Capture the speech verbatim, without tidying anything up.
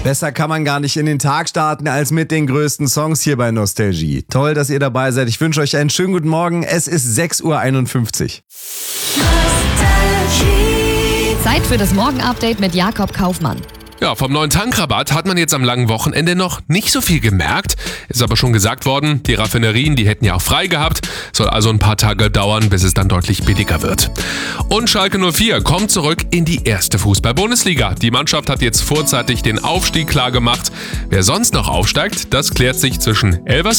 Besser kann man gar nicht in den Tag starten als mit den größten Songs hier bei Nostalgie. Toll, dass ihr dabei seid. Ich wünsche euch einen schönen guten Morgen. Es ist sechs Uhr einundfünfzig. Zeit für das Morgen-Update mit Jakob Kaufmann. Ja, vom neuen Tankrabatt hat man jetzt am langen Wochenende noch nicht so viel gemerkt. Ist aber schon gesagt worden, die Raffinerien, die hätten ja auch frei gehabt. Soll also ein paar Tage dauern, bis es dann deutlich billiger wird. Und Schalke null vier kommt zurück in die erste Fußball-Bundesliga. Die Mannschaft hat jetzt vorzeitig den Aufstieg klar gemacht. Wer sonst noch aufsteigt, das klärt sich zwischen Elversberg